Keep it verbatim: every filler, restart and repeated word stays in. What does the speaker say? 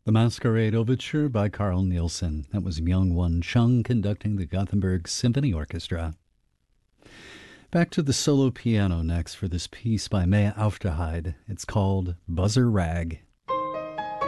The Masquerade Overture by Carl Nielsen. That was Myung Won Chung conducting the Gothenburg Symphony Orchestra. Back to the solo piano next for this piece by Maya Aufderheide. It's called Buzzer Rag.